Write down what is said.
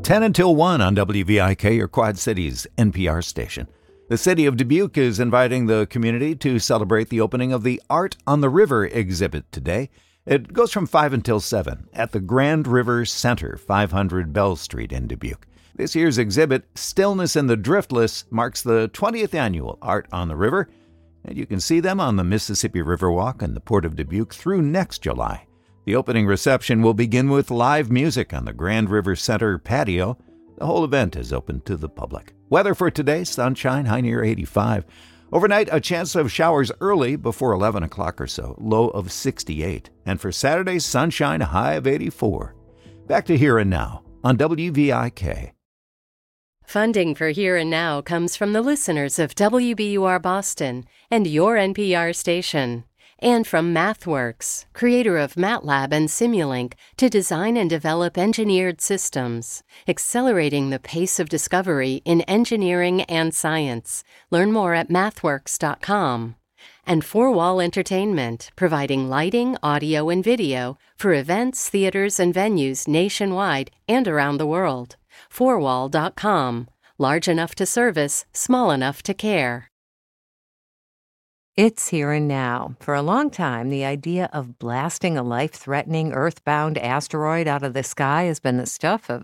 10 until 1 on WVIK, your Quad Cities NPR station. The city of Dubuque is inviting the community to celebrate the opening of the Art on the River exhibit today. It goes from 5 until 7 at the Grand River Center, 500 Bell Street in Dubuque. This year's exhibit, Stillness in the Driftless, marks the 20th annual Art on the River, and you can see them on the Mississippi Riverwalk in the Port of Dubuque through next July. The opening reception will begin with live music on the Grand River Center patio. The whole event is open to the public. Weather for today, sunshine, high near 85. Overnight, a chance of showers early before 11 o'clock or so, low of 68. And for Saturday, sunshine, a high of 84. Back to Here and Now on WVIK. Funding for Here and Now comes from the listeners of WBUR Boston and your NPR station. And from MathWorks, creator of MATLAB and Simulink, to design and develop engineered systems, accelerating the pace of discovery in engineering and science. Learn more at mathworks.com. And Four Wall Entertainment, providing lighting, audio, and video for events, theaters, and venues nationwide and around the world. Fourwall.com. Large enough to service, small enough to care. It's Here and Now. For a long time, the idea of blasting a life-threatening, earthbound asteroid out of the sky has been the stuff of